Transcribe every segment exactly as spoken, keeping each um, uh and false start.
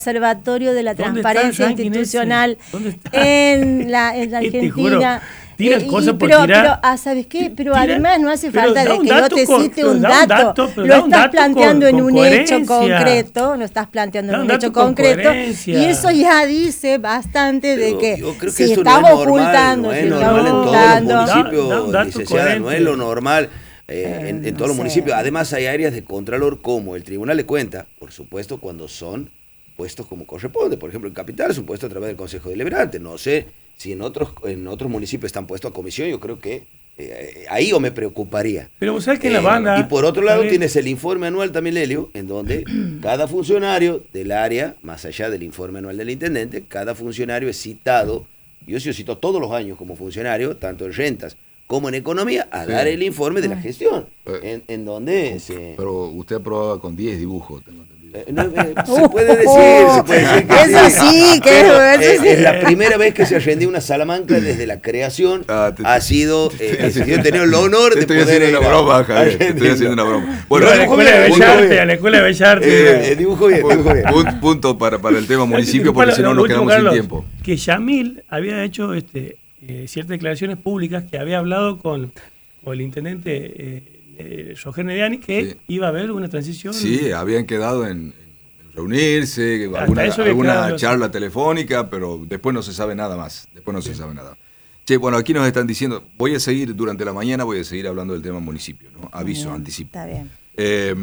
Observatorio de la Transparencia Institucional en la, en la Argentina. Tira eh, cosas por pero, tirar. Pero, ah, ¿sabes qué? Pero tira, además no hace falta de que yo te con, cite un dato, dato. Un dato lo estás dato planteando con, en un con hecho concreto. Lo estás planteando en un hecho concreto. Coherencia. Y eso ya dice bastante de pero que, yo creo si que eso estamos no es ocultando, normal, si no es estamos normal ocultando. en todos los municipios, Da, da un dato licenciada, coherente. no es lo normal. Eh, Eh, en, en no todos los sé. municipios. Además hay áreas de contralor como el tribunal le cuenta, por supuesto, cuando son puestos como corresponde. Por ejemplo, en Capital es un puesto a través del Consejo Deliberante. No sé si en otros en otros municipios están puestos a comisión. Yo creo que eh, ahí o me preocuparía. Pero vos sabés que Eh, la banda... y por otro lado ¿sabes? tienes el informe anual también, Lelio, en donde cada funcionario del área, más allá del informe anual del intendente, cada funcionario es citado, yo sí cito todos los años como funcionario, tanto en rentas como en economía, a Sí. dar el informe de la gestión, Eh, en, en donde se... Pero usted aprobaba con diez dibujos, tengo entendido. Eh, no, eh, se puede decir, se puede decir que Eso sí, que Pero, eso eh, sí. es la primera vez que se rendió una Salamanca desde la creación. Ah, te- ha sido, te- eh, yo he tenido el honor Te de estoy poder haciendo ir una a- broma, a Javier. Te estoy Argentina. haciendo una broma. Bueno, Bueno, a la dibujo escuela de bien, dibujo Bellarte, bien. a la escuela de Bellarte. Eh, eh, dibujo bien, dibujo bien. Punto, punto para, para el tema municipio, porque si no nos quedamos sin tiempo. Que Yamil había hecho este, eh, ciertas declaraciones públicas, que había hablado con, con el intendente eh, eh, Roger Nediani, que Sí. iba a haber una transición. Sí, habían quedado en, en reunirse, Hasta alguna, eso había alguna quedado. charla telefónica, pero después no se sabe nada más. Después no se sabe nada. Che, bueno, aquí nos están diciendo, voy a seguir durante la mañana, voy a seguir hablando del tema municipio, ¿no? Aviso, Bien, anticipo. Está bien. Eh,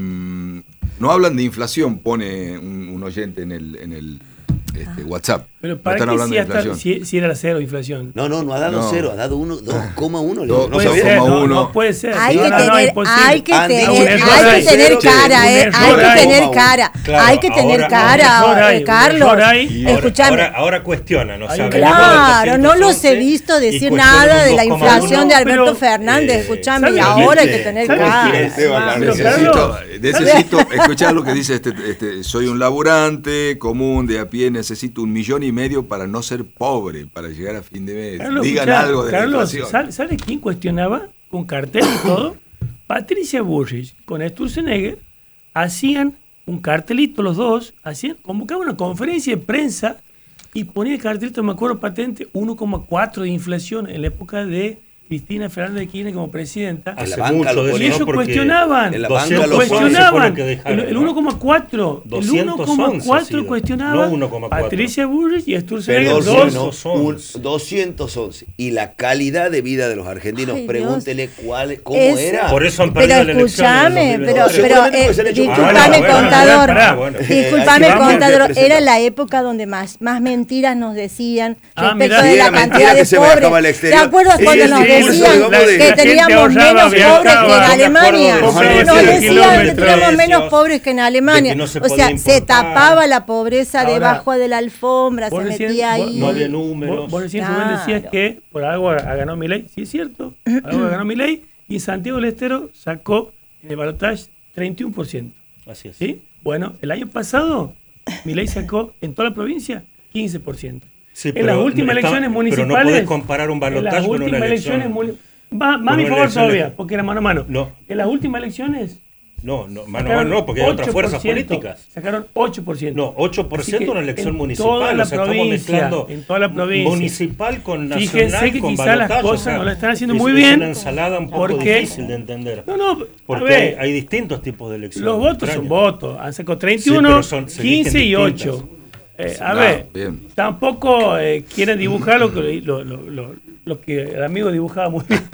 no hablan de inflación, pone un, un oyente en el, en el este, WhatsApp. Pero No para están qué hablando si, de hasta, inflación. si, si era la cero inflación. No, no, no ha dado No. cero, ha dado uno, dos coma uno. Dos- No puede sabía. ser, no, uno. no puede ser. Hay No, que no, no, tener, imposible. hay que Han dicho tener, un error hay ahí. que tener Cero, cara, un eh, error hay que ahí. tener cara, Claro, hay que tener ahora- cara, un error ahí, eh, un Carlos. error ahí. Ahora, Escuchame. ahora, ahora cuestionan, o Hay sea, un- venimos Claro, del no los he doscientos once visto y decir cuestionan nada un de la dos coma inflación uno, de Alberto pero, Fernández, eh, escuchame, y ¿sabe ahora hay quién? que tener ¿sabe cara. quién? hermano. Pero, Necesito, Carlos, necesito escuchar lo que dice este, este, soy un laburante común de a pie, necesito un millón y medio para no ser pobre, para llegar a fin de mes. Carlos, Digan escuchá, algo de Carlos, la inflación. ¿sabe, ¿sabe quién cuestionaba? Con cartel y todo. Patricia Bullrich con Sturzenegger hacían un cartelito los dos, hacían, convocaban una conferencia de prensa y ponía el cartelito, me acuerdo patente, uno coma cuatro de inflación en la época de Cristina Fernández de Kirchner como presidenta. En la Hace banca mucho lo de Y ponían, ellos ¿no? Porque cuestionaban, en la lo banca doscientos lo once fue cuestionaban, lo que dejaron, el, el ¿no? uno coma cuatro, el uno doscientos coma once ha cuatro sido, cuestionaba no uno coma cuatro. Patricia Bullrich y Sturzenegger Perdón, dos. no, doscientos once. un doscientos once. Y la calidad de vida de los argentinos, Ay, Dios. pregúntele cuál, cómo Es- era. Por eso han Pero perdido la elección. en el escúchame, dos mil pero, veinte. pero Seguramente eh, porque se han hecho- discúlpame, Ah, bueno, contador, pará, bueno. discúlpame, Eh, ahí vamos, contador, representante. era la época donde más, más mentiras nos decían Ah, respecto mirá. de Sí, la era mentira cantidad que de se pobres. viajaba al ¿Te exterior. acuerdas Sí, cuando sí, nos sí, decían eso digamos de- que la gente teníamos ahorraba, menos viajaba, pobres que en no me Alemania? acuerdo Nos de- decían de que kilómetros. teníamos menos Precios, pobres que en Alemania. de que no se O sea, podía se importar. tapaba la pobreza Ahora, debajo de la alfombra, se Vos recién- metía vos- ahí. no había números. Vos, vos recién, Rubén, Claro. decías que por algo ha ganado Milei. Sí, es cierto. Algo ganó Milei. Y Santiago del Estero sacó en el balotaje treinta y uno por ciento. Así es. ¿Sí? Bueno, el año pasado Milei sacó en toda la provincia quince por ciento. Sí, En pero las últimas está- elecciones pero no municipales. podés comparar un en balotaje las con una últimas elección. elecciones muni- Va, va a Con mi una favor elección todavía, de- porque era mano a mano. No. En las últimas elecciones. No, no, mano a sacaron mano no, porque hay otras ocho por fuerzas ciento, políticas. Sacaron ocho por ciento. No, ocho por ciento Así que una elección en municipal. toda la o sea, estamos provincia, mezclando en toda la provincia. municipal con nacional. Fíjense que con quizás las balotaje, cosas o sea, no la están haciendo es- muy es bien, una ensalada un poco porque- difícil de entender. No, no, a Porque ver, hay, hay distintos tipos de elecciones. los votos son extrañas. votos. Han sacado treinta y Sí, uno, pero son- se eligen quince y distintas. ocho. Eh, a Ah, ver, bien. tampoco eh, quieren dibujar lo que, lo, lo, lo, lo que el amigo dibujaba muy bien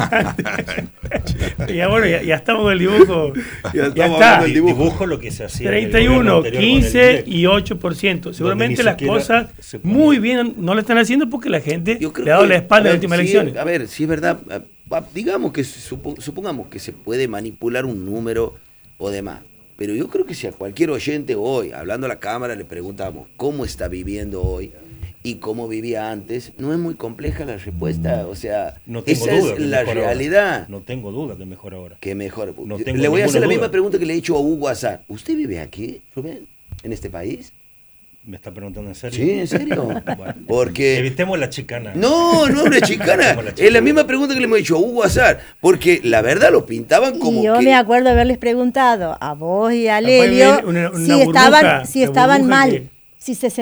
antes. Y ahora ya, ya estamos con el dibujo. Ya Ya, estamos está. hablando del dibujo. Dibujo lo que se hacía. en el treinta y uno, gobierno anterior con el quince I N E. y ocho por ciento. Seguramente ni las siquiera cosas se ponía. muy bien no lo están haciendo porque la gente Yo creo le ha dado que, la espalda a en las ver, últimas sí, elecciones. A ver, si es verdad, a- a- digamos que supo- supongamos que se puede manipular un número o demás. Pero yo creo que si a cualquier oyente hoy, hablando a la cámara, le preguntamos cómo está viviendo hoy y cómo vivía antes, no es muy compleja la respuesta. O sea, No tengo esa duda es que la mejor ahora. realidad. No tengo duda que mejor ahora. Que mejor. No Yo- tengo le voy a hacer la ninguna misma duda. pregunta que le he hecho a Hugo Azar. ¿Usted vive aquí, Rubén? ¿En este país? ¿Me está preguntando en serio? Sí, en serio. Bueno, Porque... evitemos la chicana. No, no, una chicana. Como la Es la chicana. misma pregunta que le hemos hecho a Hugo Azar. Porque la verdad lo pintaban como Y yo que... me acuerdo haberles preguntado a vos y a Capaz Lelio viene una- una si burbuja, estaban, si una estaban burbuja mal. que- si se